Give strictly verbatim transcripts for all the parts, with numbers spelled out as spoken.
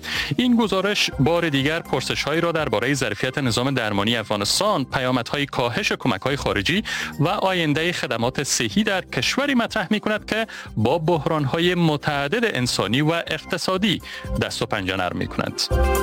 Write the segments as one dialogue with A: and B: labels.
A: این گزارش بار دیگر پرسش‌هایی را درباره ظرفیت نظام درمانی افغانستان، پیامدهای کاهش کمک‌های خارجی و آینده خدمات صحی در کشوری مطرح می‌کند که با بحران‌های متعدد انسانی و اقتصادی دست و پنجه نرم می‌کند.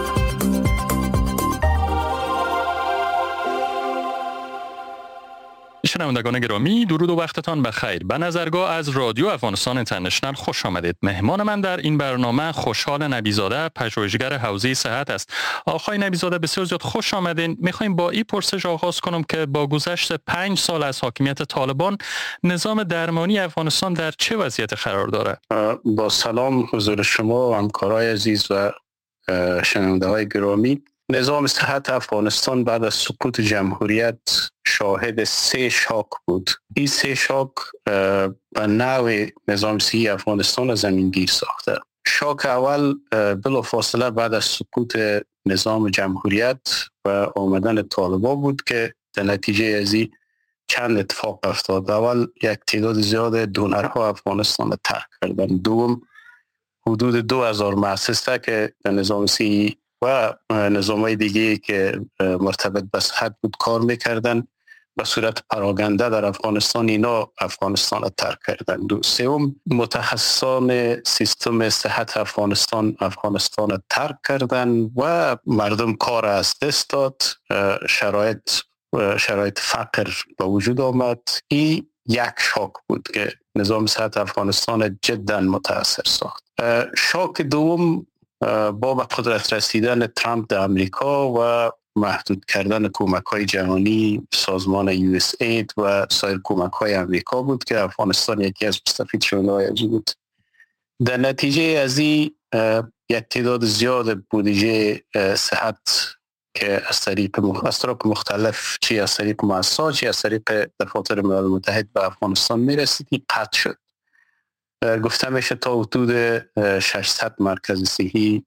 A: شنوندگان گرامی، درود و وقتتان بخیر. به نظرگاه از رادیو افغانستان اینترنشنال خوش آمدید. مهمان من در این برنامه خوشحال نبیزاده، پژوهشگر حوزه صحت است. آقای نبیزاده بسیار زیاد خوش آمدین. میخوایم با این پرسش آغاز کنم که با گذشت پنج سال از حاکمیت طالبان، نظام درمانی افغانستان در چه وضعیت قرار داره؟
B: با سلام حضور شما و همکارای عزیز و شنونده‌های گرامی. نظام صحت افغانستان بعد از سقوط جمهوریت شاهد سه شاک بود. این سه شاک به نوع نظام صحی افغانستان را زمینگیر ساخته. شاک اول بلافاصله بعد از سقوط نظام جمهوریت و آمدن طالبان بود که در نتیجه از این چند اتفاق افتاد. اول یک تعداد زیاد دونرها افغانستان را ترک کردن. دوم، حدود دو هزار مؤسسه که در نظام صحی و نظام‌های دیگه که مرتبط به صحت بود کار میکردن به صورت پراگنده در افغانستان، اینا افغانستان را ترک کردن. دو سوم، متخصصان سیستم صحت افغانستان افغانستان را ترک کردن و مردم کار از دست داد. شرایط شرایط فقر به وجود آمد. این یک شاک بود که نظام صحت افغانستان جدا متاثر ساخت. شاک دوم با به قدرت رسیدن ترامپ در امریکا و محدود کردن کمک‌های جهانی، سازمان یو اس اید و سایر کمک‌های امریکا بود که افغانستان یکی از مستفید شده‌های از بود. در نتیجه از این یک تعداد زیاد بودجه صحت که از طریق مختلف مختلف چی از طریق مؤسسات چی از طریق دفاتر ملل متحد به افغانستان میرسید قطع شد. گفته میشه تا حدود ششصد مرکز صحی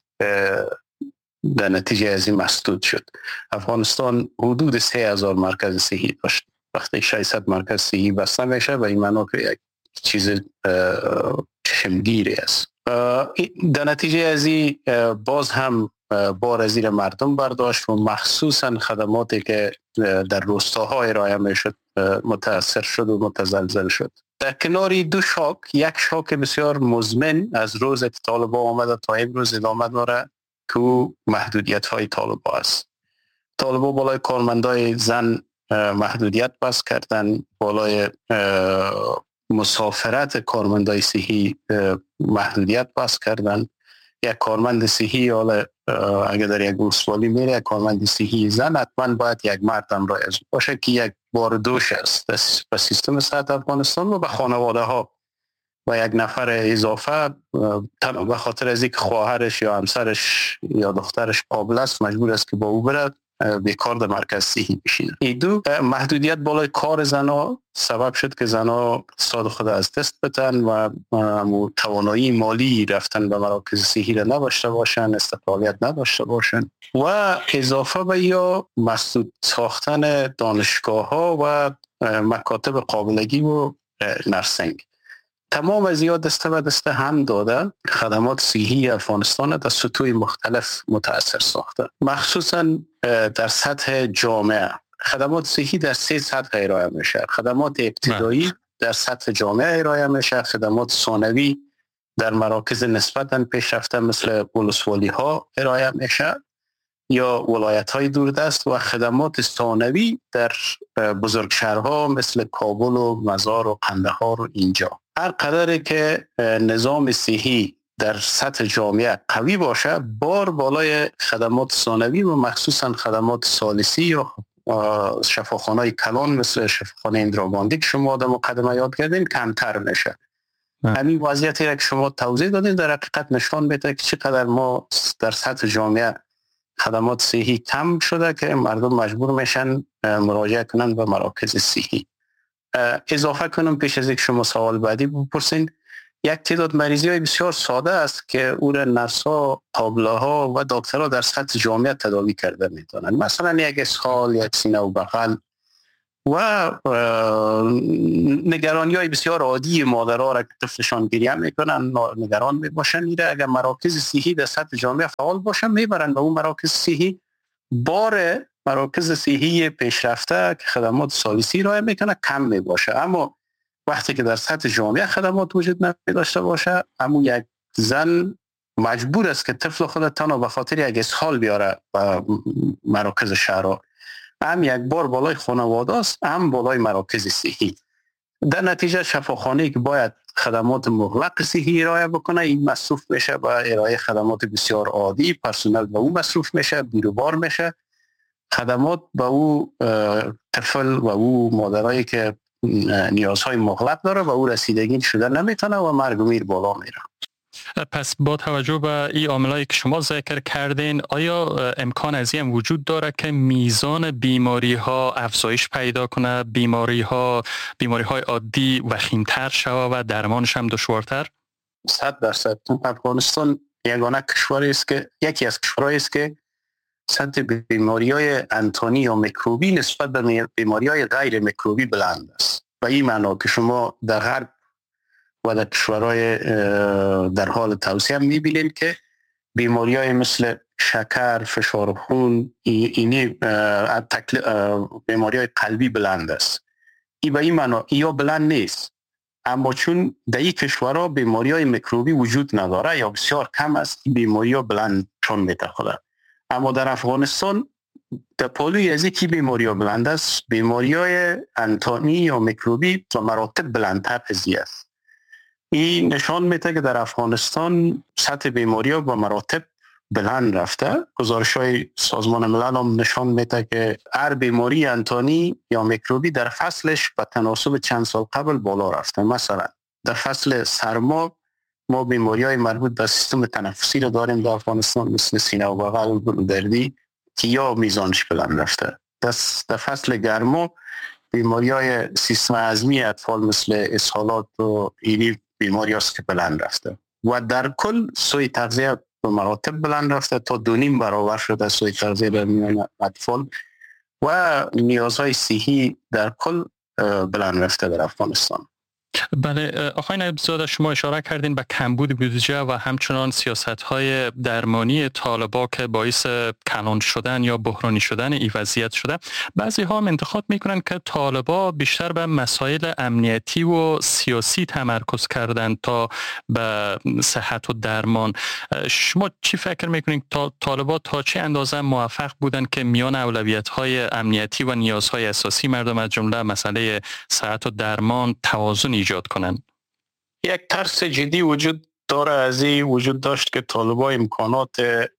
B: در نتیجه از این مسدود شد. افغانستان حدود سه هزار مرکز صحی داشت. وقتی ششصد مرکز صحی بسته میشه و این معنی که یک چیز چشمگیری است. در نتیجه از این باز هم بار زیر مردم برداشت و مخصوصا خدماتی که در روستاها ارائه میشد متاثر شد و متزلزل شد. در کنار دو شاک، یک شاک بسیار مزمن از روز که طالبان آمده تا امروز ادامه داره که محدودیت های طالبان است. طالبان بالای کارمندای زن محدودیت بس کردن، بالای مسافرت کارمندای صحی محدودیت بس کردن. یک کارمند صحی حالا اگر در یک ولسوالی میره، یک کارمند صحی زن حتما باید یک مرد همراه باشه که یک بار دوش است به سیستم صحت افغانستان و به خانواده ها و یک نفر اضافه به خاطر از اینکه خواهرش یا همسرش یا دخترش قابل است مجبور است که با او بره بیکار در مرکز صحی بشینه. این دو محدودیت بالای کار زنها سبب شد که زنها اقتصاد خود از دست بدن و توانایی مالی رفتن به مراکز صحی را نداشته باشن، استقلالیت نداشته باشن و اضافه به یا مسدود ساختن دانشگاه ها و مکاتب قابلگی و نرسنگ. تمام از یا دسته و دسته هم داده خدمات صحی افغانستان در سطوح مختلف متاثر ساخته، مخصوصا در سطح جامعه. خدمات صحی در سه سطح ارائه میشه. خدمات ابتدایی در سطح جامعه ارائه میشه، خدمات ثانوی در مراکز نسبتاً پیشرفته مثل ولسوالی ها ارائه میشه یا ولایت های دوردست و خدمات ثانوی در بزرگ شهرها مثل کابل و مزار و قندهار و اینجا. هر قدری که نظام صحی در سطح جامعه قوی باشه، بار بالای خدمات ثانوی و مخصوصا خدمات ثالثی یا شفاخانه‌های کلان مثل شفاخانه اندراباندی که شما در مقدمه یاد کردین کمتر میشه. همین وضعیتی را که شما توضیح دادین در حقیقت نشان میده که چقدر ما در سطح جامعه خدمات صحی کم شده که مردم مجبور میشن مراجعه کنن به مراکز صحی. اضافه کنم پیش از اینکه شما سوال بعدی بپرسین، یک تعداد مریضی های بسیار ساده است که او را نرس‌ها، قابله‌ها و دکترها در سطح جامعه تداوی کرده میتونن. مثلا یک اسهال، یک سینه و بغل و نگرانی های بسیار عادی مادرها را که طفلشان گریه میکنن نگران میباشن میره. اگر مراکز صحی در سطح جامعه فعال باشن میبرن به اون مراکز صحی. بار مراکز صحی پیشرفته که خدمات سالسی ارائه میکنه کم میباشه، اما وقتی که در سطح جامعه خدمات وجود نداشته باشه، اما یک زن مجبور است که طفل خود تنها به خاطر یک اسهال بیاره به مراکز شهرها. هم یک بار بالای خانواده است، هم بالای مراکز صحی. در نتیجه شفاخانه‌ای که باید خدمات مغلق صحی ارائه بکنه، این مصروف میشه به ارائه خدمات بسیار عادی، پرسنل به او مصروف میشه، بیروبار میشه. خدمات به او طفل و او مادرایی که نیازهای مغلق داره و او رسیدگی شده نمیتونه و مرگ و میر بالا میره.
A: پس با توجه به این عاملایی که شما ذکر کردین، آیا امکان از این وجود داره که میزان بیماری ها افزایش پیدا کنه، بیماری ها بیماری های عادی وخیمتر شود و درمانش هم دشوارتر؟
B: صد درصد. افغانستان یگانه کشوری است که یکی از کشورهایی است که سطح بیماری های انتانی یا میکروبی نسبت به بیماری های غیر میکروبی بلند است. و این معنا که شما در غرب و در کشورهای در حال توسعه میبینید که بیماری های مثل شکر، فشار خون، اینی بیماری های قلبی بلند است. این به این معنا یا بلند نیست، اما چون در این کشورها بیماری های میکروبی وجود نداره یا بسیار کم است، این بیماری ها بلند چون میتخوده. اما در افغانستان در پالوی از اینکه بیماری ها بلند است، بیماری های انتانی یا میکروبی و مراتب بلندتر از این است. این نشان میده که در افغانستان سطح بیماری ها با مراتب بلند رفته. گزارش های سازمان ملل هم نشان میده که هر بیماری انتانی یا میکروبی در فصلش به تناسب چند سال قبل بالا رفته. مثلا در فصل سرما ما بیماری های مربوط به سیستم تنفسی رو داریم در افغانستان، مثل سینه و بغل، گلودردی، که یا میزانش بلند رفته. در فصل گرما بیماری های سیستم هضمی اطفال مثل اسهالات و اینی بیماری هست که بلند رفته. و در کل سوی تغذیه به مراتب بلند رفته تا دو نیم برابر شده سوی تغذیه در میان اطفال و نیازهای صحی در کل بلند رفته در افغانستان.
A: بله آقای نایب‌زاده، شما اشاره کردین به کمبود بودجه و همچنان سیاست‌های درمانی طالبان که باعث کلان شدن یا بحرانی شدن این وضعیت شده. بعضی ها هم انتقاد میکنن که طالبان بیشتر به مسائل امنیتی و سیاسی تمرکز کردن تا به صحت و درمان. شما چی فکر میکنین طالبان تا چه اندازه موفق بودن که میان اولویت‌های امنیتی و نیازهای اساسی مردم از جمله مسئله صحت و درمان توازن ایجاد کنن؟
B: یک ترس جدی وجود داره از این وجود داشت که طالبان امکانات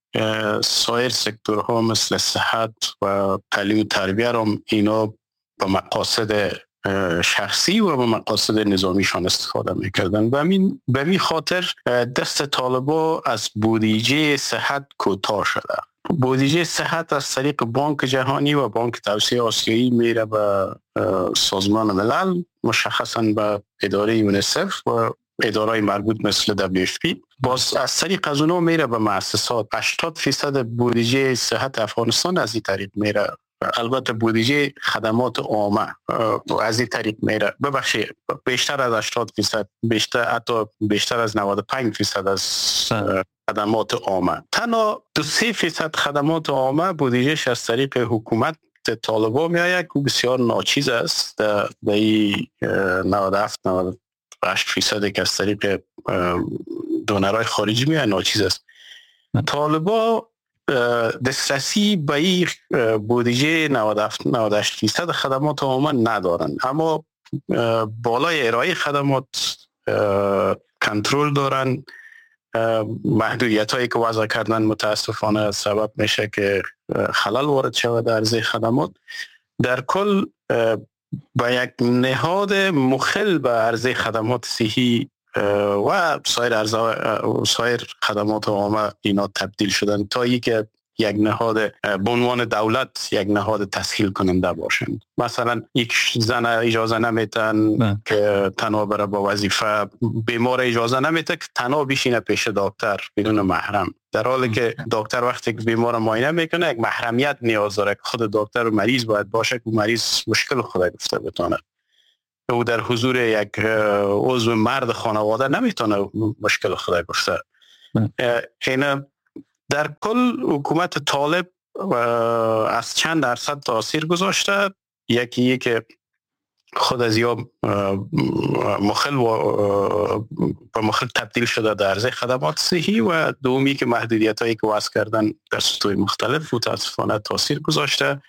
B: سایر سکتورها مثل صحت و تعلیم و تربیه را اینا به مقاصد شخصی و به مقاصد نظامیشان استفاده میکردن. به همین به همین خاطر دست طالبان از بودجه صحت کوتاه شده. بودجه صحت از طریق بانک جهانی و بانک توسعه آسیایی میره به سازمان ملل، مشخصا به اداره یونیسف و ادارهای مربوط مثل دبلیو اف پی. باز از طریق از اونها میره به مؤسسات. هشتاد درصد بودجه صحت افغانستان از این طریق میره. البته بودجه خدمات عامه از این طریق میره. ببخشید بیشتر از هشتاد درصد، بیشتر حتی بیشتر از نود و پنج درصد از خدمات عامه. تنها دو سه درصد خدمات عامه بودجهش از طریق حکومت طالبان میآید که بسیار ناچیز است. در این نود و هفت نود و هشت درصد که از طریق دونرهای خارجی میآید ناچیز است. طالبان دسترسی به این بودجه نود و هفت نود و هشت درصد خدمات عامه ندارن، اما بالای ارائه خدمات کنترل دارن. محدودیت هایی که وضع کردن متاسفانه سبب میشه که خلل وارد شود در عرضه خدمات. در کل با یک نهاد مخل به عرضه خدمات صحی و سایر عرضه سایر خدمات عامه اینا تبدیل شدن تا ای که یک نهاد به عنوان دولت یک نهاد تسهیل کننده باشند. مثلا یک زن اجازه نمیتن که تنها بره با وظیفه، بیمار اجازه نمیته که تنها بشینه پیش دکتر بدون محرم، در حالی که دکتر وقتی که بیمار معاینه میکنه یک محرمیت نیاز داره که خود دکتر و مریض باید باشه که مریض مشکل خود گفته بتونه. او در حضور یک عضو مرد خانواده نمیتونه مشکل خود گفته. این در کل حکومت طالب از چند درصد تاثیر گذاشته. یکی یکی خود از یا مخل و مخل تبدیل شده در عرضه خدمات صحی و دومی که محدودیت هایی که وضع کردن در سطوح مختلف متاسفانه تاثیر گذاشته.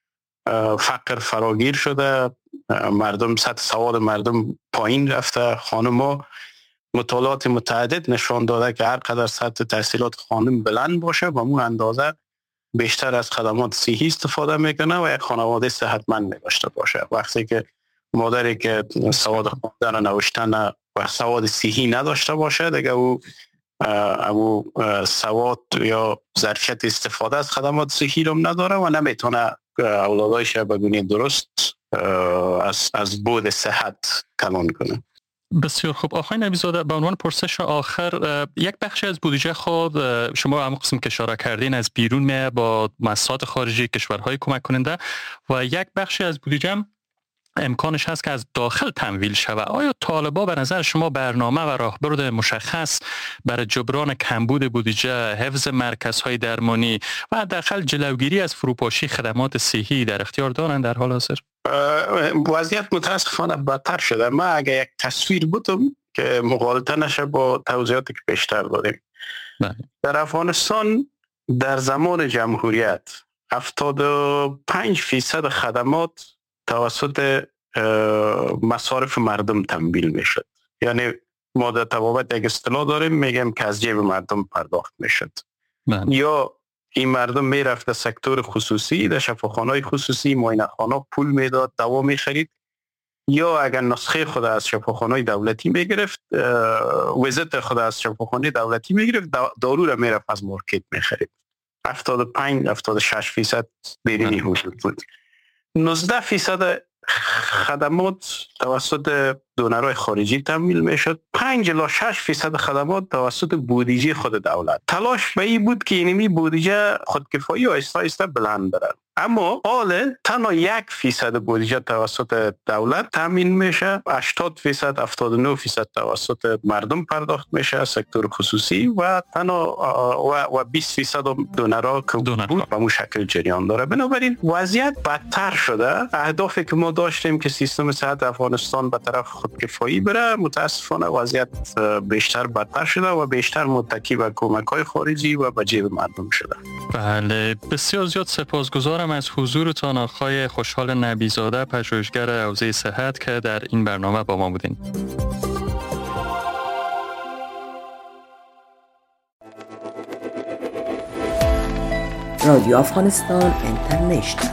B: فقر فراگیر شده، مردم سطح سواد مردم پایین رفته. خانم‌ها مطالعات متعدد نشان داده که هر قدر سطح تحصیلات خانم بلند باشه و اون اندازه بیشتر از خدمات صحی استفاده میکنه و یک خانواده صحتمند داشته باشه. وقتی که مادری که سواد خواندن و نوشتن و سواد صحی نداشته باشه دیگه او او سواد یا ظرفیت استفاده از خدمات صحی رو نداره و نمیتونه اولادایش به گونه درست از از بود صحت کلان کنه.
A: بسیار خوب. آقای نبیزاده، به عنوان پرسش آخر، یک بخشی از بودجه خود شما هم قسم که اشاره کردین از بیرون میاد با مؤسسات خارجی کشورهای کمک کننده و یک بخشی از بودجه امکانش هست که از داخل تمویل شود. آیا طالبا به نظر شما برنامه و راهبرد مشخص برای جبران کمبود بودجه، حفظ مرکزهای درمانی و حداقل جلوگیری از فروپاشی خدمات صحی در اختیار دارند در حال حاضر؟
B: وضعیت متاسفانه بدتر شده. ما اگه یک تصویر بودم که مغالطه نشه با توضیحاتی که بیشتر دادیم. در افغانستان در زمان جمهوریت هفتاد و پنج فیصد خدمات توسط مصارف مردم تمویل میشد. یعنی ما در طبابت یک اصطلاح داریم میگیم که از جیب مردم پرداخت میشد. یا این مردم میرفت سکتور خصوصی، در شفاخانه‌های خصوصی معاینه‌خانه پول میداد، دوا میخرید، یا اگر نسخه خود از شفاخانه دولتی میگرفت، ویزیت خود از شفاخانه دولتی میگرفت، دارو را میرفت از مارکت میخرید. هفتاد و پنج هفتاد و شش فیصد بیرونی حدود بود. نوزده فیصد خدمات توسط دونرهای خارجی تمویل میشد. پنج الی شش فیصد خدمات توسط بودجه خود دولت. تلاش به این بود که اینمی بودجه خودکفایی و آهسته آهسته بلند بره. اما حال تنها یک فیصد بودجه توسط دولت تامین میشه، هشتاد فیصد هفتاد و نه فیصد توسط مردم پرداخت میشه، سکتور خصوصی، و تنها و, و بیست فیصد دونرها که بود به مو شکل جریان داره. بنابراین وضعیت بدتر شده. اهدافی که ما داشتیم که سیستم صحت افغانستان به طرف خودکفایی بره، متاسفانه وضعیت بیشتر بدتر شده و بیشتر متکی به کمک‌های خارجی و به جیب مردم شده.
A: بله، بسیار زیاد سپاسگزارم از حضورتان آقای خوشحال نبیزاده، پژوهشگر حوزه صحت، که در این برنامه با ما بودین.
C: رادیو افغانستان اینترنشنال.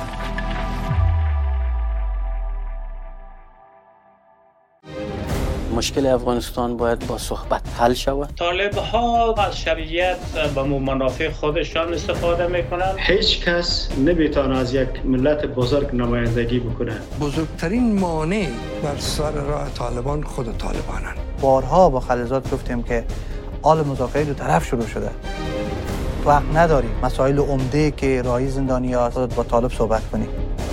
D: مشکل افغانستان باید با صحبت حل شود.
E: طالب ها از شرعیت به منافع خودشان استفاده میکنند.
F: هیچ کس نمیتونه از یک ملت بزرگ نمایندگی بکنه.
G: بزرگترین مانع بر سر راه طالبان خود طالبانند.
H: بارها با خلیزات گفتیم که آل مذاکره دو طرف شروع شده. وقت نداریم مسائل عمده که راهی زندانی ها با طالب صحبت کنیم.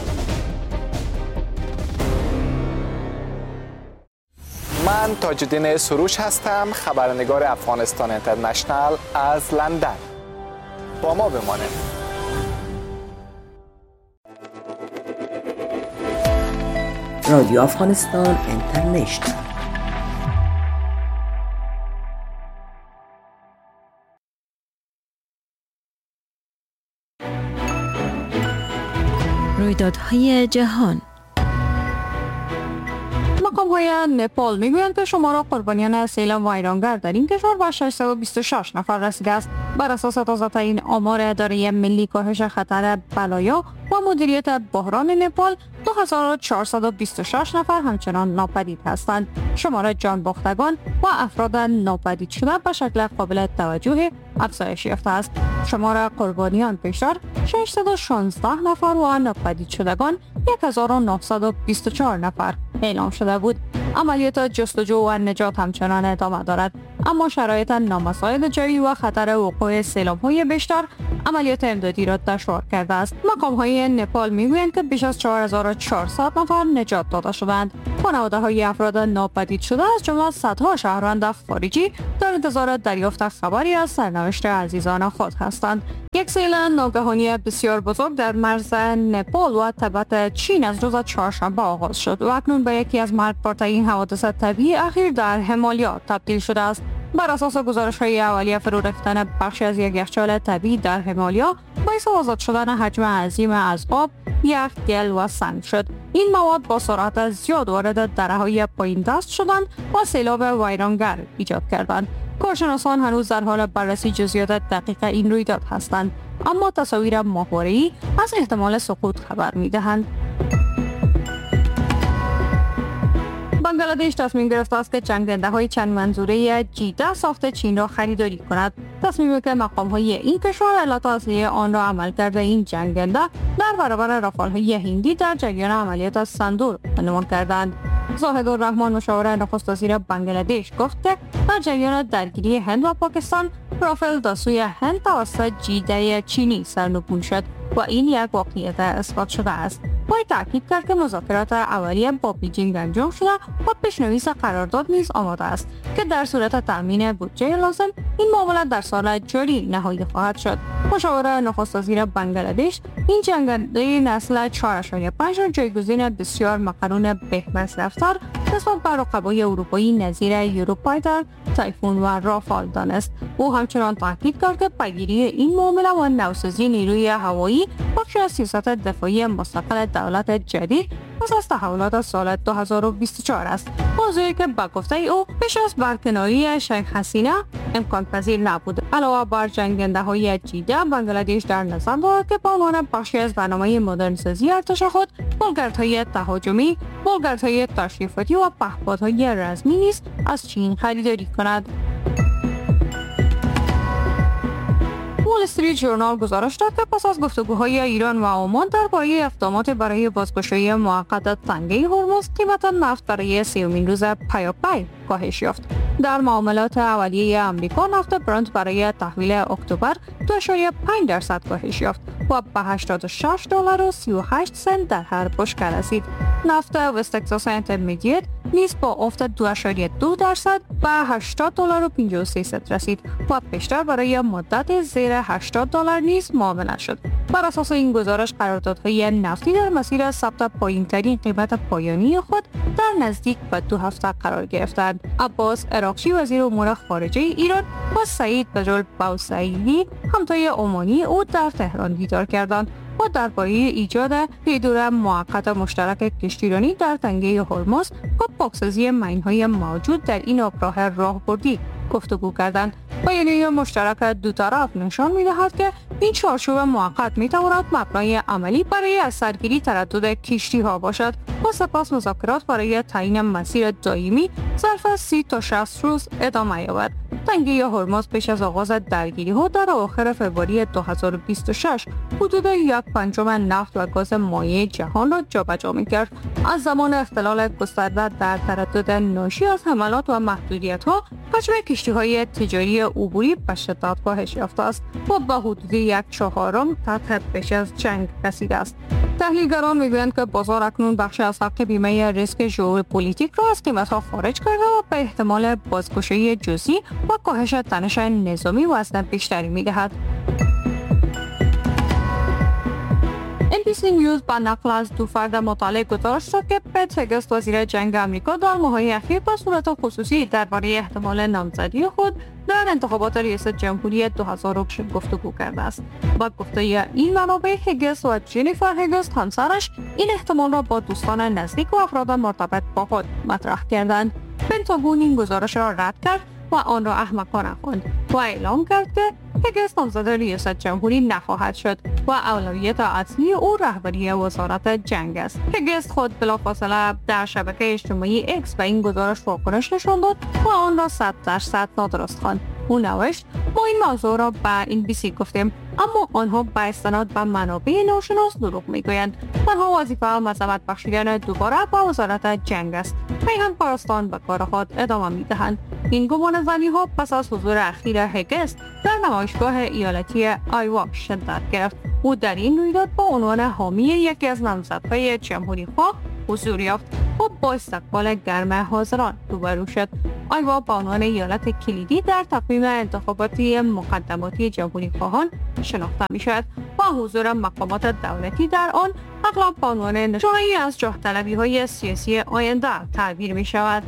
I: من تاج‌الدین سروش هستم، خبرنگار افغانستان اینترنشنال از لندن. با ما بمانید.
C: رادیو افغانستان اینترنشنال.
J: رویدادهای جهان.
K: مقام‌های نپال میگویند که شمار قربانیان سیل ویرانگر در این کشور به ششصد و بیست و شش نفر رسیده است. بر اساس تازه‌ترین آمار اداره ملی کاهش خطر بلایا، و مدیریت بحران نپال دو هزار و چهارصد و بیست و شش نفر همچنان ناپدید هستند. شمار جان باختگان و افراد ناپدید شده به شکل قابل توجه افزایش یافته است. شمار قربانیان پیشتر ششصد و شانزده نفر و ناپدید شدگان یک هزار و نهصد و بیست و چهار نفر اعلام شده بود. عملیات جستجو و نجات همچنان ادامه دارد، اما شرایط نامساعد جویی و خطر وقوع سیلاب‌های بیشتر عملیات امدادی را دشوار کرده است. مقام‌های نپال می‌گویند که بیش از چهار هزار و چهارصد نفر نجات داده شدند. خانواده‌های افراد ناپدید شده از جمله صدها شهروند خارجی در انتظار دریافت خبری از سرنوشت عزیزان خود هستند. یک سیل ناگهانی بسیار بزرگ در مرز نپال و تبت چین از روز چهارشنبه آغاز شد و اکنون به یکی از مرگبارترین حوادث طبیعی اخیر در همالیا تبدیل شده است. بر اساس گزارش‌های اولیه، فرو ریختن بخشی از یک یخچال طبیعی در همالیا باعث آزاد شدن حجم عظیم از آب، یخ، گل و سنگ شد. این مواد با سرعت زیاد وارد دره‌های پایین دست شدند و سیلاب ویرانگر ایجاد کردند. کارشناسان هنوز در حال بررسی جزئیات دقیق این رویداد هستند، اما تصاویر ماهواره‌ای از احتمال سقوط خبر می‌دهند. بنگلادش تصمیم گرفته است که جنگنده‌های چند منظوره جی ده ساخت چین را خریداری کند. تصمیمی که مقام‌های این کشور علت اصلی آن را عمل کرده این جنگنده در برابر رافال‌های هندی در جریان عملیات سندور عنوان کردند. زاهد الرحمن، مشاور نخست وزیر بنگلادش، گفت که در جریان درگیری هند و پاکستان رافال در سوی هند توسط جی ده چینی سرنگون شد و این یک واقعیت اثبات شده است. باید تاکید کرد که مذاکرات اولیه با بیجینگ انجام شده و پیشنویس قرارداد نیز آماده است که در صورت تامین بودجه لازم این معامله در سال جاری نهایی خواهد شد. مشاور نخست وزیر بنگلادش این جنگنده نسل چهار اشاریه پنج را جایگزین بسیار مقرون بهمصرف‌تر نسبت به رقبای اروپایی نظیر یوروفایتر، تایفون و رافال دانست. او همچنان تاکید کرد که پیگیری این معامله و نوسازی نیروی هوایی بخشی از سیاست دفاعی مستقل دولت جدید پس از تحولات سال دو هزار و بیست و چهار است. موضوعی که با گفته او پیش از برکناری شیخ حسینه امکان پذیر نبود. علاوه بر جنگنده های جی ده، بنگلادش در نظر دارد که به عنوان بخشی از برنامه مدرنسازی ارتش خود بولگردهای تهاجمی، بولگردهای تشریفاتی و پهپادهای رزمی نیز از چین خریداری کند. وال استریت ژورنال گزارش داد که پس از گفتگوهای ایران و عمان درباره اقدامات برای بازگشایی موقت تنگه هرمز، قیمت نفت برای سومین روز پیاپی کاهش یافت. در معاملات اولیه امریکا، نفت برنت برای تحویل اکتبر دو اشاریه پنج درصد کاهش یافت و به هشتاد و شش دلار و سی و هشت سنت در هر بشکه رسید. نفت وست تگزاس اینترمدییت نیز با افت دو اشاریه دو درصد به هشتاد دلار و پنجاه و سه سنت رسید و پیشتر برای مدت زیر هشتاد دلار نیز معامله شد. بر اساس این گزارش، قراردادهای نفتی در مسیر ثبت پایین‌ترین قیمت پایانی خود در نزدیک به دو هفته قرار گرفتند. عباس عراقچی، وزیر امور خارجه ایران، و سعید بجالبوسعیدی، همتای عمانی او، در تهران دیدار کردند و درباره ایجاد پیدور موقت مشترک کشتیرانی در تنگه هرمز و پاکسازی ماین‌های موجود در این آبراه راهبردی گفتگو کردند. بیانیه مشترک دو طرف نشان می‌دهد که این چارچوب موقت می‌تواند مبنای عملی برای از سرگیری تردد کشتی‌ها باشد و سپس مذاکرات برای تعیین مسیر دائمی ظرف سی تا شصت روز ادامه یابد. تنگه هرمز پیش از آغاز درگیری‌ها در آخر فوریه دو هزار و بیست و شش حدود یک پنجم نفت و گاز مایع جهان را جابجا می‌کرد. از زمان اختلال گسترده در تردد ناشی از حملات و محدودیت‌ها، حجم کشتی‌های تجاری عبوری به شدت کاهش یافته است و به حدود یک چهارم سطح پیش از جنگ رسیده است. تحلیلگران می‌گویند که بازار اکنون بخش از حق بیمه ریسک ژئوپلیتیک را از قیمت‌ها خارج کرده و به احتمال بازگشایی جزئی و کاهش تنش نظامی وزن بیشتری می‌دهد. ام بی سی نیوز با نقل از دو فرد مطلع گزارش داد که پت هگست، وزیر جنگ آمریکا، در ماه‌های اخیر به صورت خصوصی درباره احتمال نامزدی خود در انتخابات ریاست جمهوری دو هزار و بیست گفتگو کرده است. با گفته این منابع، هگست و جنیفر هگست، همسرش، این احتمال را با دوستان نزدیک و افراد مرتبط با خود مطرح کردند. پنتاگون این گزارش را رد کرد و آن را احمقانه خواند و اعلام کرد که هگس نامزد ریاست جمهوری نخواهد شد و اولویت اصلی او رهبری وزارت جنگ است. هگس خود بلافاصله در شبکه اجتماعی اکس به این گزارش واکنش نشان داد و آن را صد درصد نادرست خواند. او نوشت: ما این موضوع را به این بی سی گفتیم، اما آنها با استناد به منابع ناشناس دروغ میگویند. تنها وظیفه مذمت بخشیدن دوباره به وزارت جنگ است. میهن پرستان به کار خود ادامه میدهند. این گمان زنی ها پس از حضور اخیر هگس در نمایشگاه ایالتی آیوا شدت گرفت. او در این رویداد با عنوان حامی یکی از نامزدهای جمهوری خواه حضور یافت و با استقبال گرم حاضران روبرو شد. آیوا با عنوان ایالت کلیدی در تقویم انتخاباتی مقدماتی جمهوری خواهان شناخته می شود و حضور مقامات دولتی در آن اغلب با عنوان نشانه‌ای از جاه طلبی های سیاسی آینده تعبیر می شود.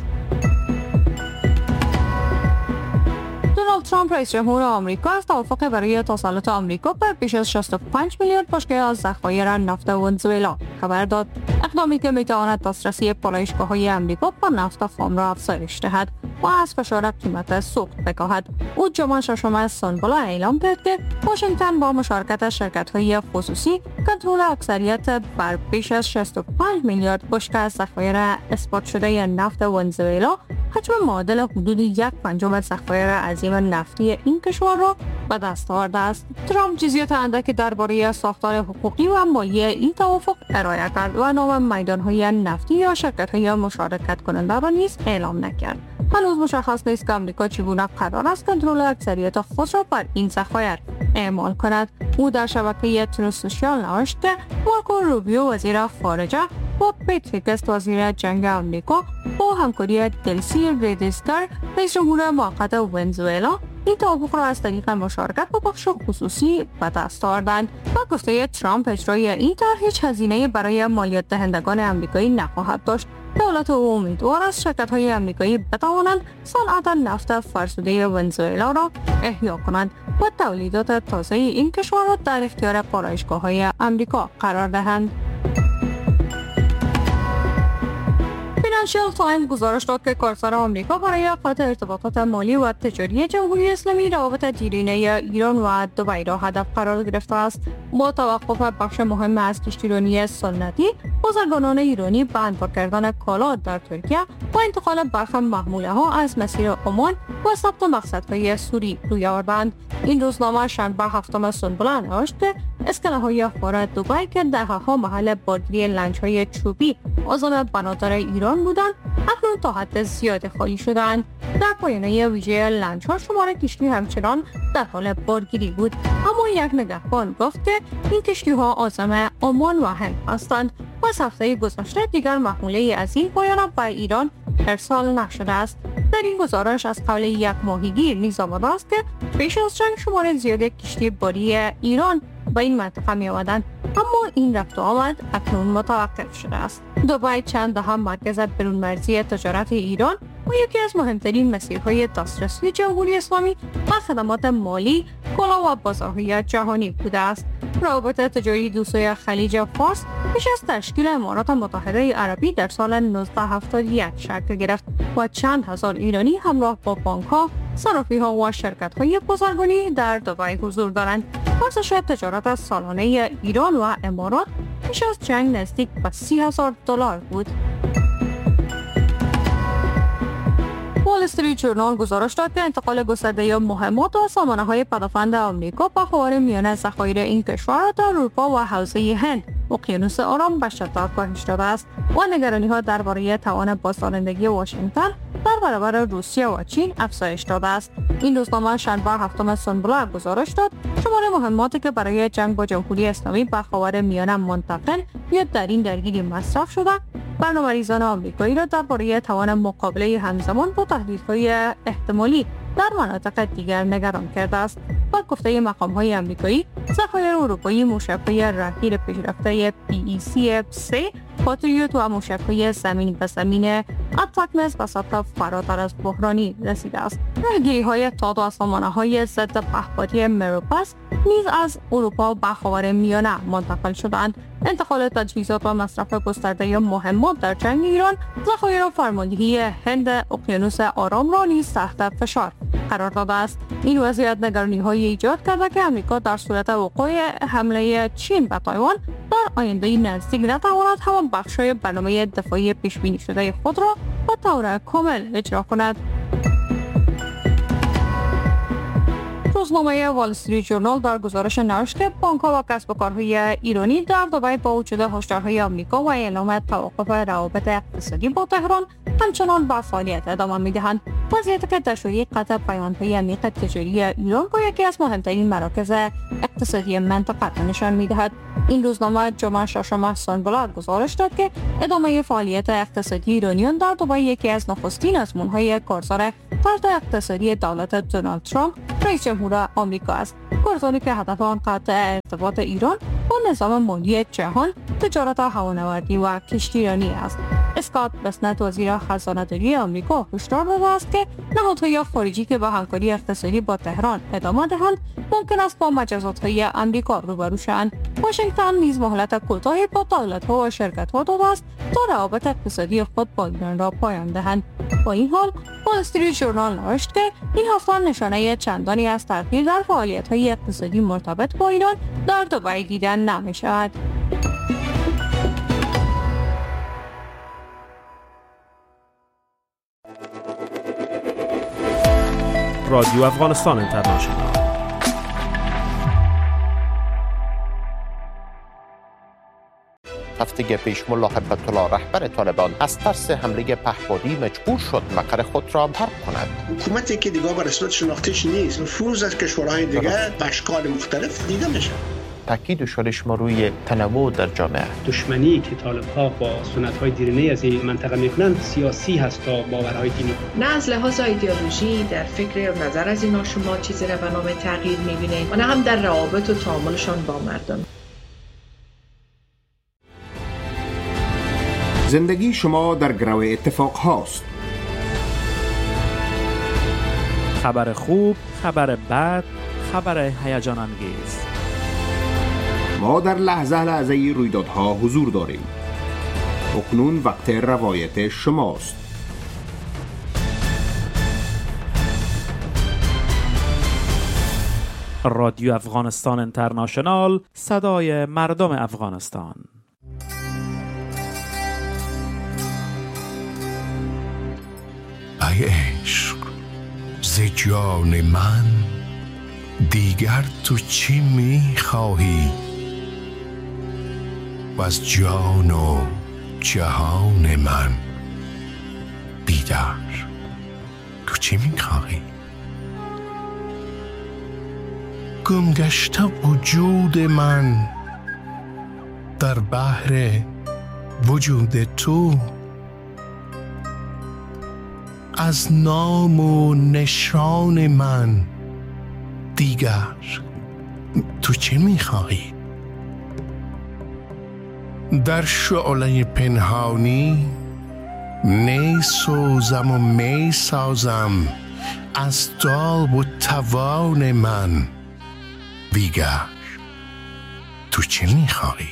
K: دونالد ترامپ رئیس جمهور آمریکا از توافق برای تسلط آمریکا بر بیش از شصت و پنج میلیارد بشکه از ذخایر نفت ونزوئلا خبر داد، اقدامی که میتواند دسترسی پالایشگاه‌های آمریکا به نفت خام را افزایش دهد و از فشار قیمت سوخت بکاهد. او جمعه ششم سال اعلام کرد که واشنگتن با مشارکت شرکت‌های خصوصی کنترل اکثریت بر بیش از شصت و پنج میلیارد بشکه از ذخایر اثبات شده نفت ونزوئلا، حجم معادل حدود یک پنجم ذخایر عظیم نفتی این کشور را به دست آورده است. ترامپ جزئیات اندکی درباره ساختار حقوقی و مالی این توافق ارائه کرد و نام میدان‌های نفتی یا شرکت‌های مشارکت کننده را نیز اعلام نکرد. هنوز مشخص نیست که آمریکا چگونه قرار است کنترل اکثریت خود را بر این ذخایر اعمال کند. او در شبکه تروث سوشیال نوشت که مارکو روبیو وزیر خارجه و پیت هگس وزیر جنگ آمریکا با همکاری دلسی ریدستر رئیس جمهور موقت ونزوئلا این توافق را از طریق مشارکت با بخش خصوصی به دست آوردند. و گفته ترامپ اجرای این طرح هیچ هزینه‌ای برای مالیات دهندگان آمریکایی نخواهد داشت. دولت او امیدوار است شرکت‌های آمریکایی بتوانند صنعت نفت فرسوده ونزوئلا را احیا کنند و تولیدات تازه این کشور را در اختیار پالایشگاه‌های آمریکا قرار دهند. فینانشال تایمز گزارش داد که کارزار آمریکا برای قطع ارتباطات مالی و تجاری جمهوری اسلامی روابط دیرینه ایران و دبی را هدف قرار گرفته است. با توقف بخش مهم از کشتیرانی سنتی، بازرگانان ایرانی به انبار کردن کالا در ترکیه و انتقال برخی محموله ها از مسیر عمان و ثبت مقصدهای سوری روی آوردند. این روزنامه شنبه هفتم سنبله نوشت که اسکنه های افغان دبی که دهه‌ها محل بارگیری لنج های چوبی عازم بنادر ایران بودند، اکنون تا حد زیاد خالی شدند. در پایانه ویژه لنج ها شمار کشتی همچنان در حال بارگیری بود، اما یک نگهبان گفت که این کشتی ها عازم عمان و هند هستند و از هفته گذشته دیگر محموله از این پایان به ایران ارسال نشده است. در این گزارش از قول یک ماهیگیر نیز آمده است که پیش از جنگ شمار زیاد کشتی باری ایران به این منطقه می آمدند، اما این رفت و آمد اکنون متوقف شده است. دبی چند دهه مرکز برون‌مرزی تجارت ایران و یکی از مهمترین مسیرهای دسترسی جمهوری اسلامی و خدمات مالی، کالا و بازارهای جهانی بوده است. روابط تجاری دوسوی خلیج فارس پیش از تشکیل امارات متحده عربی در سال نوزده هفتاد و یک شکل گرفت و چند هزار ایرانی همراه با بانک‌ها، صرافی‌ها و شرکت‌های بازرگانی در دبی حضور دارند. ارزش تجارت سالانه ایران و امارات پیش از جنگ نزدیک به سی هزار دلار بود. وال استریت ژورنال گزارش داد که انتقال گسترده مهمات و سامانه‌های پدافند آمریکا به خاورمیانه ذخایر این کشور در اروپا و حوزه هند، اقیانوس آرام به شدت کاهش داده است و نگرانی‌ها درباره توان بازدارندگی واشنگتن در برابر روسیه و چین افزایش داده است. این روزنامه شنبه هفتم سنبله گزارش داد شمار مهماتی که برای جنگ با جمهوری اسلامی به خاورمیانه منتقل یا در این درگیری مصرف شده، برنامه‌ریزان آمریکایی را درباره توان مقابله همزمان با تهدیدهای احتمالی در مناطق دیگر نگران کرده است. با گفته مقام‌های آمریکایی، ذخایر اروپایی موشک‌های راهگیر پیشرفته پی ای سی سه، پاتریوت و موشک‌های زمین به زمین اتاکمس به سطح فراتر از بحرانی رسیده است. راهگیری‌های تاد و سامانه‌های ضد پهپادی مروپس نیز از اروپا به خاورمیانه منتقل شدند. انتقال تجهیزات و مصرف گسترده مهمات در جنگ ایران ذخایر فرماندهی هند اقیانوس آرام را نیز تحت فشار قرار داده است. این وضعیت نگرانی‌های ایجاد کرده که امریکا در صورت وقوع حمله چین به تایوان در آینده نزدیک نتواند همان بخش‌های برنامه دفاعی پیش‌بینی شده خود را به طور کامل اجرا کند. روزنامه وال استریت ژورنال در گزارش نوشت که بانک‌ها و کسب و کارهای ایرانی در دبی با وجود هشدارهای آمریکا و اعلام توقف روابط اقتصادی با تهران همچنان به فعالیت ادامه می‌دهند. وضعیتی که در شوری قطع پیمانهای عمیق تجاری ایران با یکی از مهمترین مراکز اقتصادی منطقه را نشان می‌دهد. این روزنامه جمعه ششم سنبلاد گزارش داد که ادامه فعالیت اقتصادی ایرانیان در دبی یکی از نخستین آزمون‌های کارزار طرح اقتصادی دولت دونالد ترامپ رئیس جمهور آمریکا است. کارزاری که هدف آن قطع ارتباط ایران با نظام مالی جهان، تجارت هوانوردی و کشتیرانی است. اسکات بسنت وزیر خزانه‌داری آمریکا هشدار داده است که نهادهای خارجی که به همکاری اقتصادی با تهران ادامه دهند ممکن است با مجازات‌های آمریکا روبرو شوند. واشنگتن نیز مهلت کوتاهی با دولت‌ها و شرکت‌ها داده است تا روابط اقتصادی خود با ایران را پایان دهند. با این حال وال استریت ژورنال نوشت که این هفته نشانه چندانی از تغییر در فعالیت‌های اقتصادی مرتبط با ایران در دبی دیده نمی‌شود.
L: رادیو افغانستان اینترنشنال.
M: هفته پیش ملا هیبت الله رهبر طالبان از ترس حمله پهپادی مجبور شد مقر خود را ترک کند.
N: حکومتی که دیگه به رسمیت شناخته‌اش نیست، فروز از کشورهای دیگه به اشکال مختلف دیده میشه.
M: تاکید شدش ما روی تنوع در جامعه.
O: دشمنی که طالب‌ها با سنت‌های دیرینه از این منطقه میکنن سیاسی هست تا باورهای دینی.
P: نه از لحاظ ایدئولوژی در فکر و نظر از اینا شما چیزی را به نام تغییر می‌بینید و نه هم در روابط و تعاملشان با مردم.
Q: زندگی شما در گرو اتفاق هاست.
L: خبر خوب، خبر بد، خبر هیجان انگیز.
Q: ما در لحظه لحظه رویدادها حضور داریم. اکنون وقت روایت شماست.
L: رادیو افغانستان اینترنشنال، صدای مردم افغانستان.
R: ای عشق ز جان من دیگر تو چی میخواهی و از جان و جهان من دیگر تو چی میخواهی؟ گم گشته وجود من در بحر وجود تو، از نام و نشان من دیگر تو چه میخواهی؟ در شعله پنهانی می سوزم و می سازم از دال و توان من دیگر تو چه میخواهی؟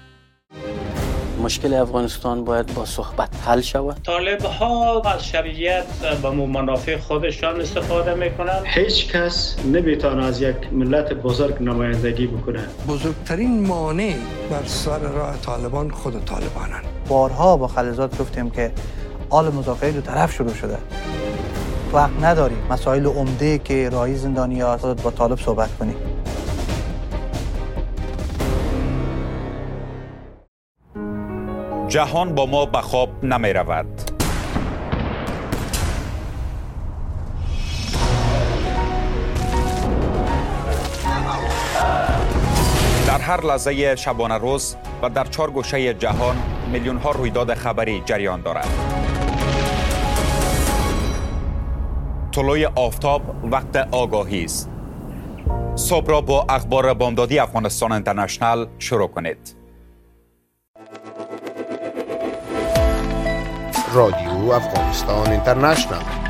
D: مشکل افغانستان باید با صحبت حل شود.
E: طالب‌ها از شرعیت به منافع خودشان استفاده میکنند.
F: هیچ کس نمیتونه از یک ملت بزرگ نمایندگی بکنه.
G: بزرگترین مانع بر سر راه طالبان خود طالبانند.
H: بارها با خلیزات گفتیم که آل مذاکره دو طرف شروع شده. وقت نداریم مسائل عمده که راهی زندانی‌ها با طالب صحبت کنیم.
S: جهان با ما به خواب نمی رود. در هر لحظه شبانه روز و در چهار گوشه جهان میلیون ها رویداد خبری جریان دارد. طلوع آفتاب وقت آگاهی است. صبح را با اخبار بامدادی افغانستان اینترنشنال شروع کنید.
Q: رادیو افغانستان اینترنشنال